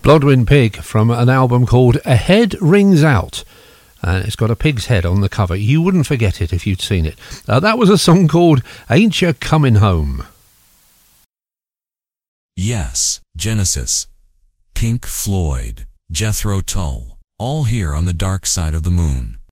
Blodwyn Pig from an album called A Head Rings Out. And it's got a pig's head on the cover. You wouldn't forget it if you'd seen it. That was a song called Ain't Ya Comin' Home. Yes, Genesis, Pink Floyd, Jethro Tull, all here on the dark side of the moon.